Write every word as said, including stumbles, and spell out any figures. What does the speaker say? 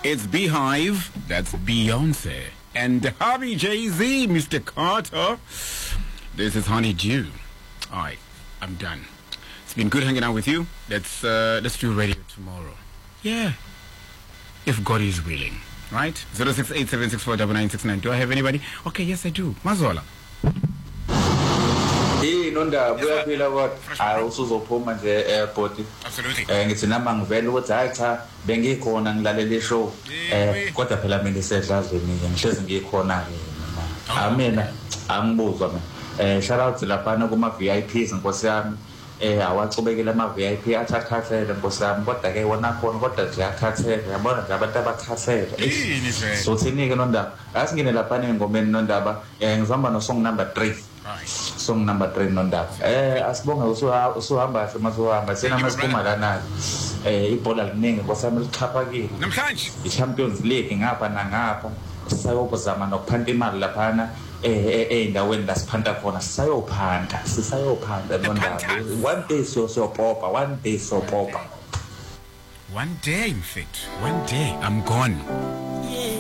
It's Beehive, that's Beyonce, and Harvey Jay-Z, Mister Carter. This is Honeydew. All right, I'm done. It's been good hanging out with you. Let's uh, let's do radio tomorrow. Yeah, if God is willing, right? zero six eight seven six four nine nine six nine. Do I have anybody? Okay, yes I do. Mazola. Hey, Nonda, buyaphila kodwa hayi usuzophuma nje airport. Absolutely. Eh ngithi nama ngivela ukuthi hayi cha bengikhona ngilalele show. Eh kodwa phela mina isedlazweni nje ngihlezi ngikhona ke. Amina angibuzwa mina. Eh shout out lapha kuma V I Ps nkosi yami. Eh awacubekela ama V I P athathathele nkosi yami kodwa ke wona khona kodwa nje akhathele yabona nje abantu abakhathele. So thini ke Nonda asingene lapha ngomeni Nondaba eh ngizamba no song number three. Right. Song number three Nondaba. Eh asibonga usuhamba semazuhamba sena masiphuma lana. Eh ibhola liningi nkosami lichaphakile. Namhlanje iChampions League ngapha nangapha sayokuzama nokuphanta imali laphana eh endaweni la siphanta khona sayophanda sisayophanda Nondaba. One day so so popa one day so popa. One day in fact one day I'm gone. Yeah.